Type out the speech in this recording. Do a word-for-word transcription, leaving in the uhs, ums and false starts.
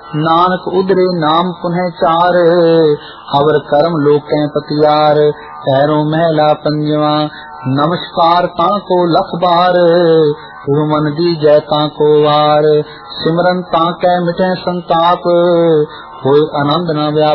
नानक उदरे नाम पुनः चार, अवर कर्म लोकें पतियार। पैरों महला पंजवा नमस्कार ताको लख बार, मन दी जय ताको वार। सिमरन ताकै मिटे संताप, होय आनंद न व्याप